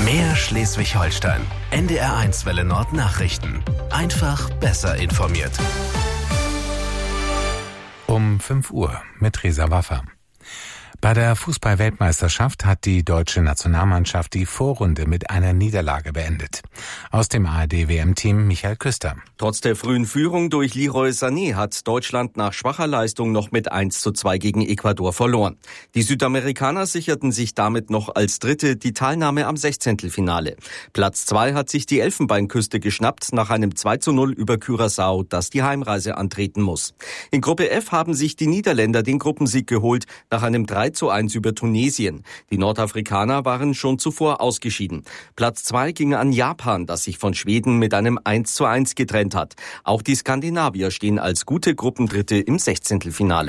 Mehr Schleswig-Holstein. NDR1 Welle Nord Nachrichten. Einfach besser informiert. Um 5 Uhr mit Reza Waffa. Bei der Fußball-Weltmeisterschaft hat die deutsche Nationalmannschaft die Vorrunde mit einer Niederlage beendet. Aus dem ARD-WM-Team Michael Küster. Trotz der frühen Führung durch Leroy Sané hat Deutschland nach schwacher Leistung noch mit 1:2 gegen Ecuador verloren. Die Südamerikaner sicherten sich damit noch als Dritte die Teilnahme am 16. Platz 2 hat sich die Elfenbeinküste geschnappt nach einem 2:0 über Curaçao, das die Heimreise antreten muss. In Gruppe F haben sich die Niederländer den Gruppensieg geholt nach einem 3:1 über Tunesien. Die Nordafrikaner waren schon zuvor ausgeschieden. Platz 2 ging an Japan, das sich von Schweden mit einem 1:1 getrennt hat. Auch die Skandinavier stehen als gute Gruppendritte im 16.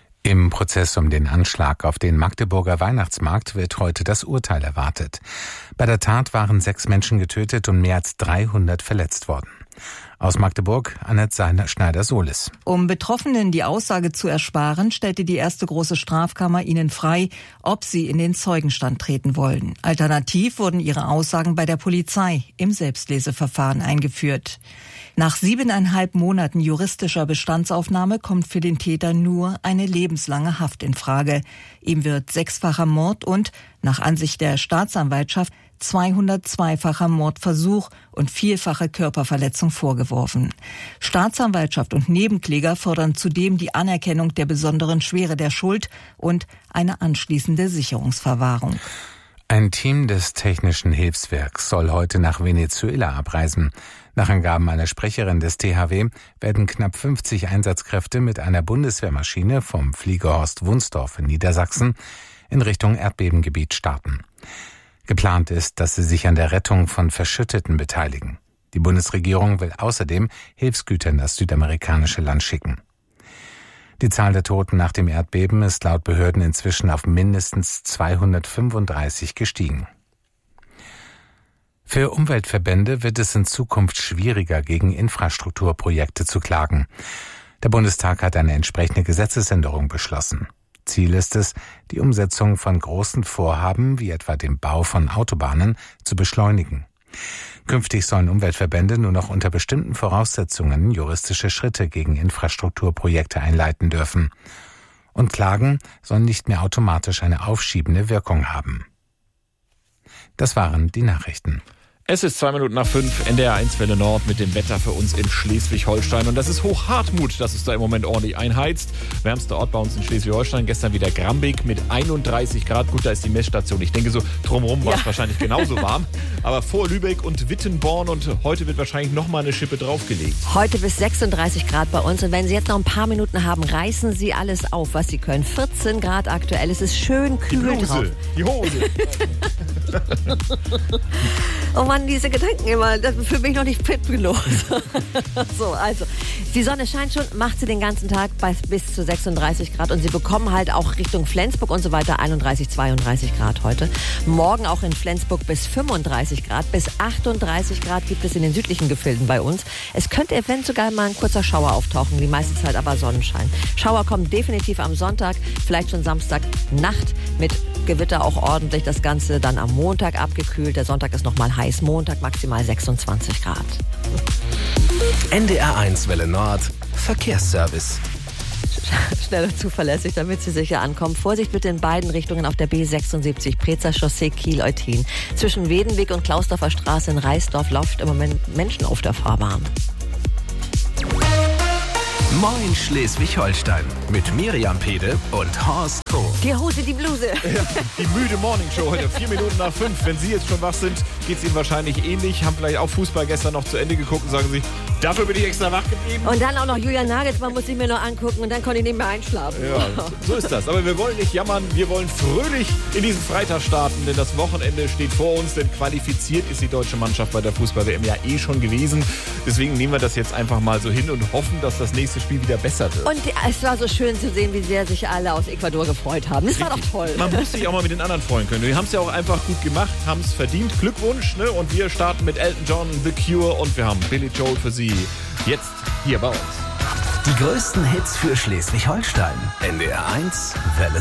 Im Prozess um den Anschlag auf den Magdeburger Weihnachtsmarkt wird heute das Urteil erwartet. Bei der Tat waren 6 Menschen getötet und mehr als 300 verletzt worden. Aus Magdeburg, Annette Schneider-Solis. Um Betroffenen die Aussage zu ersparen, stellte die erste große Strafkammer ihnen frei, ob sie in den Zeugenstand treten wollen. Alternativ wurden ihre Aussagen bei der Polizei im Selbstleseverfahren eingeführt. Nach 7,5 Monaten juristischer Bestandsaufnahme kommt für den Täter nur eine lebenslange Haft in Frage. Ihm wird 6-facher Mord und, nach Ansicht der Staatsanwaltschaft, 202-facher Mordversuch und 4-fache Körperverletzung vorgeworfen. Staatsanwaltschaft und Nebenkläger fordern zudem die Anerkennung der besonderen Schwere der Schuld und eine anschließende Sicherungsverwahrung. Ein Team des Technischen Hilfswerks soll heute nach Venezuela abreisen. Nach Angaben einer Sprecherin des THW werden knapp 50 Einsatzkräfte mit einer Bundeswehrmaschine vom Fliegerhorst Wunsdorf in Niedersachsen in Richtung Erdbebengebiet starten. Geplant ist, dass sie sich an der Rettung von Verschütteten beteiligen. Die Bundesregierung will außerdem Hilfsgüter in das südamerikanische Land schicken. Die Zahl der Toten nach dem Erdbeben ist laut Behörden inzwischen auf mindestens 235 gestiegen. Für Umweltverbände wird es in Zukunft schwieriger, gegen Infrastrukturprojekte zu klagen. Der Bundestag hat eine entsprechende Gesetzesänderung beschlossen. Ziel ist es, die Umsetzung von großen Vorhaben, wie etwa dem Bau von Autobahnen, zu beschleunigen. Künftig sollen Umweltverbände nur noch unter bestimmten Voraussetzungen juristische Schritte gegen Infrastrukturprojekte einleiten dürfen. Und Klagen sollen nicht mehr automatisch eine aufschiebende Wirkung haben. Das waren die Nachrichten. Es ist 5:02, NDR1 Welle Nord mit dem Wetter für uns in Schleswig-Holstein. Und das ist Hochhartmut, dass es da im Moment ordentlich einheizt. Wärmster Ort bei uns in Schleswig-Holstein, gestern wieder Grambeck mit 31 Grad. Gut, da ist die Messstation. Ich denke so, drumherum war es wahrscheinlich genauso warm. Aber vor Lübeck und Wittenborn und heute wird wahrscheinlich nochmal eine Schippe draufgelegt. Heute bis 36 Grad bei uns. Und wenn Sie jetzt noch ein paar Minuten haben, reißen Sie alles auf, was Sie können. 14 Grad aktuell. Es ist schön kühl drauf. Die Hose. Oh Mann, diese Gedanken immer, das ist für mich noch nicht fit genug. So, also, die Sonne scheint schon, macht sie den ganzen Tag bis zu 36 Grad und sie bekommen halt auch Richtung Flensburg und so weiter 31, 32 Grad heute. Morgen auch in Flensburg bis 35 Grad, bis 38 Grad gibt es in den südlichen Gefilden bei uns. Es könnte eventuell sogar mal ein kurzer Schauer auftauchen, die meiste Zeit aber Sonnenschein. Schauer kommen definitiv am Sonntag, vielleicht schon Samstag Nacht mit Gewitter auch ordentlich. Das Ganze dann am Montag abgekühlt. Der Sonntag ist nochmal heiß. Montag maximal 26 Grad. NDR1 Welle Nord. Verkehrsservice. Schnell und zuverlässig, damit Sie sicher ankommen. Vorsicht bitte in beiden Richtungen auf der B76 Prezer Chaussee Kiel-Eutin. Zwischen Wedenweg und Klausdorfer Straße in Reisdorf läuft im Moment Menschen auf der Fahrbahn. Moin Schleswig-Holstein mit Miriam Pede und Horst Koh. Die Hose, die Bluse. Ja, die müde Morningshow heute 5:04. Wenn Sie jetzt schon wach sind, geht es Ihnen wahrscheinlich ähnlich. Haben vielleicht auch Fußball gestern noch zu Ende geguckt und sagen Sie, dafür bin ich extra wach geblieben. Und dann auch noch Julian Nagelsmann muss ich mir noch angucken und dann konnte ich nicht mehr einschlafen. Ja, so ist das. Aber wir wollen nicht jammern, wir wollen fröhlich in diesen Freitag starten, denn das Wochenende steht vor uns, denn qualifiziert ist die deutsche Mannschaft bei der Fußball-WM ja eh schon gewesen. Deswegen nehmen wir das jetzt einfach mal so hin und hoffen, dass das nächste Spiel wieder besser wird. Und es war so schön zu sehen, wie sehr sich alle aus Ecuador gefreut haben. Das war doch toll. Man muss sich auch mal mit den anderen freuen können. Die haben es ja auch einfach gut gemacht, haben es verdient. Glückwunsch, ne? Und wir starten mit Elton John, The Cure und wir haben Billy Joel für Sie jetzt hier bei uns. Die größten Hits für Schleswig-Holstein. NDR1 Welle